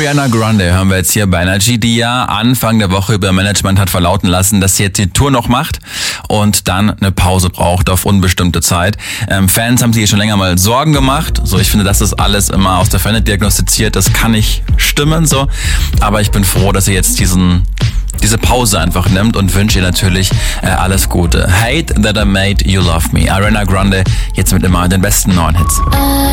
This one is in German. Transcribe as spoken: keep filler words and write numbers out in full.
Ariana Grande hören wir jetzt hier bei Energy, die ja Anfang der Woche über Management hat verlauten lassen, dass sie jetzt die Tour noch macht und dann eine Pause braucht auf unbestimmte Zeit. Ähm, Fans haben sich hier schon länger mal Sorgen gemacht. So, ich finde, das ist alles immer aus der Ferne diagnostiziert. Das kann nicht stimmen, so. Aber ich bin froh, dass sie jetzt diesen diese Pause einfach nimmt und wünsche ihr natürlich äh, alles Gute. Hate That I Made You Love Me. Ariana Grande jetzt mit immer den besten neuen Hits.